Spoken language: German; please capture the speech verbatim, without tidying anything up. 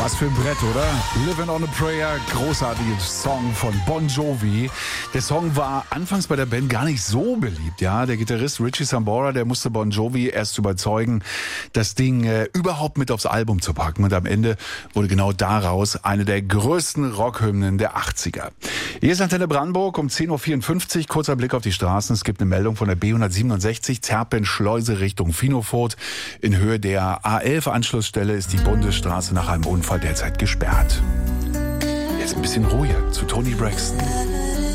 Was für ein Brett, oder? Living on a Prayer, großartiger Song von Bon Jovi. Der Song war anfangs bei der Band gar nicht so beliebt, ja. Der Gitarrist Richie Sambora, der musste Bon Jovi erst überzeugen, das Ding äh, überhaupt mit aufs Album zu packen. Und am Ende wurde genau daraus eine der größten Rockhymnen der achtziger. Hier ist Antenne Brandenburg um zehn Uhr vierundfünfzig. Kurzer Blick auf die Straßen. Es gibt eine Meldung von der B hundertsiebenundsechzig, Zerpen-Schleuse Richtung Finofurt. In Höhe der A elf Anschlussstelle ist die Bundesstraße nach einem Unfall derzeit gesperrt. Jetzt ein bisschen ruhiger zu Toni Braxton.